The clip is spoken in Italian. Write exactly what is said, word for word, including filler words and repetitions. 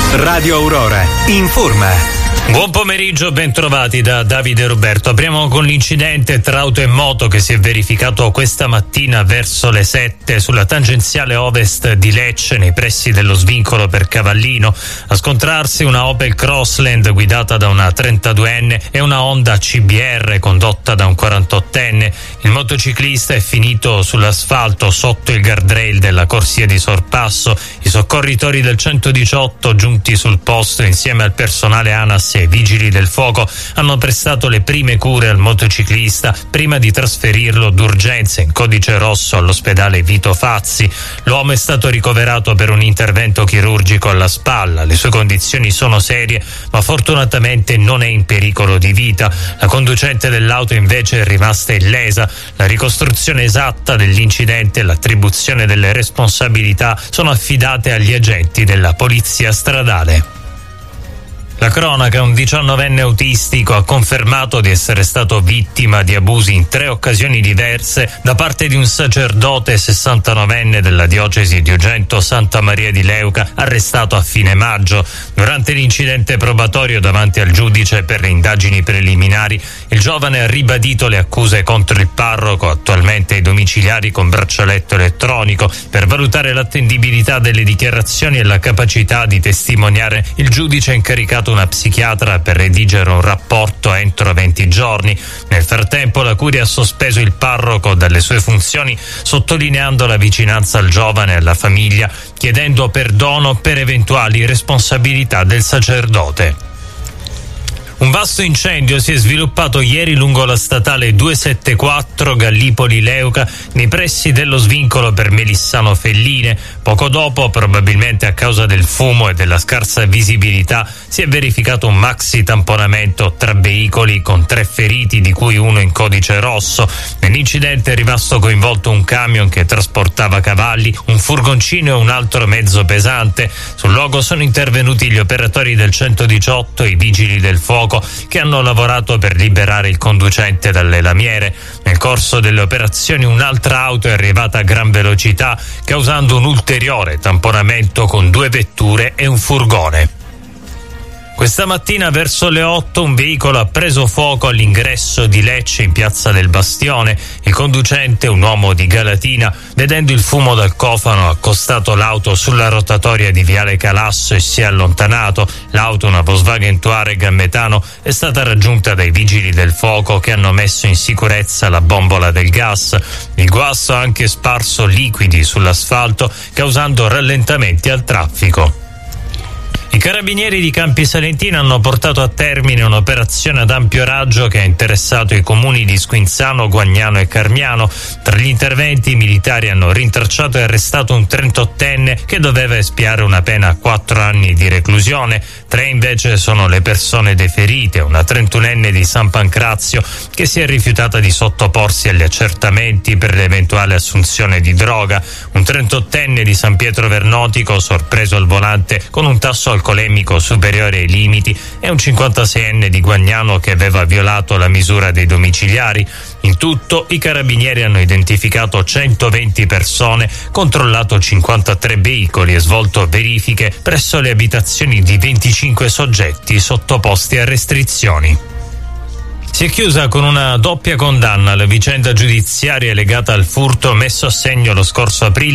Radio Aurora informa. Buon pomeriggio, ben trovati da Davide Roberto. Apriamo con l'incidente tra auto e moto che si è verificato questa mattina verso le sette sulla tangenziale ovest di Lecce, nei pressi dello svincolo per Cavallino. A scontrarsi una Opel Crossland guidata da una trentaduenne e una Honda C B R condotta da un quarantottenne. Il motociclista è finito sull'asfalto sotto il guardrail della corsia di sorpasso. I soccorritori del centodiciotto, giunti sul posto insieme al personale ANAS e vigili del fuoco, hanno prestato le prime cure al motociclista prima di trasferirlo d'urgenza in codice rosso all'ospedale Vito Fazzi. L'uomo è stato ricoverato per un intervento chirurgico alla spalla. Le sue condizioni sono serie, ma fortunatamente non è in pericolo di vita. La conducente dell'auto invece è rimasta illesa. La ricostruzione esatta dell'incidente e l'attribuzione delle responsabilità sono affidate agli agenti della polizia stradale. La cronaca: un diciannovenne autistico ha confermato di essere stato vittima di abusi in tre occasioni diverse da parte di un sacerdote sessantanovenne della diocesi di Ugento Santa Maria di Leuca, arrestato a fine maggio. Durante l'incidente probatorio davanti al giudice per le indagini preliminari, il giovane ha ribadito le accuse contro il parroco, attualmente ai domiciliari con braccialetto elettronico. Per valutare l'attendibilità delle dichiarazioni e la capacità di testimoniare, il giudice ha incaricato una psichiatra per redigere un rapporto entro venti giorni. Nel frattempo la curia ha sospeso il parroco dalle sue funzioni, sottolineando la vicinanza al giovane e alla famiglia, chiedendo perdono per eventuali responsabilità del sacerdote. Un vasto incendio si è sviluppato ieri lungo la statale duecentosettantaquattro Gallipoli-Leuca, nei pressi dello svincolo per Melissano Felline. Poco dopo, probabilmente a causa del fumo e della scarsa visibilità, si è verificato un maxi tamponamento tra veicoli con tre feriti, di cui uno in codice rosso. Nell'incidente è rimasto coinvolto un camion che trasportava cavalli, un furgoncino e un altro mezzo pesante. Sul luogo sono intervenuti gli operatori del centodiciotto e i vigili del fuoco, che hanno lavorato per liberare il conducente dalle lamiere. Nel corso delle operazioni un'altra auto è arrivata a gran velocità, causando un ulteriore tamponamento con due vetture e un furgone. Questa mattina verso le otto un veicolo ha preso fuoco all'ingresso di Lecce in piazza del Bastione. Il conducente, un uomo di Galatina, vedendo il fumo dal cofano ha accostato l'auto sulla rotatoria di Viale Calasso e si è allontanato. L'auto, una Volkswagen Touareg a metano, è stata raggiunta dai vigili del fuoco, che hanno messo in sicurezza la bombola del gas. Il guasto ha anche sparso liquidi sull'asfalto, causando rallentamenti al traffico. I carabinieri di Campi Salentino hanno portato a termine un'operazione ad ampio raggio che ha interessato i comuni di Squinzano, Guagnano e Carmiano. Tra gli interventi, i militari hanno rintracciato e arrestato un trentottenne che doveva espiare una pena a quattro anni di reclusione. Tre invece sono le persone deferite: una trentunenne di San Pancrazio che si è rifiutata di sottoporsi agli accertamenti per l'eventuale assunzione di droga, un trentottenne di San Pietro Vernotico sorpreso al volante con un tasso alcolemico superiore ai limiti e un cinquantaseienne di Guagnano che aveva violato la misura dei domiciliari. In tutto i carabinieri hanno identificato centoventi persone, controllato cinquantatré veicoli e svolto verifiche presso le abitazioni di venticinque soggetti sottoposti a restrizioni. Si è chiusa con una doppia condanna la vicenda giudiziaria legata al furto messo a segno lo scorso aprile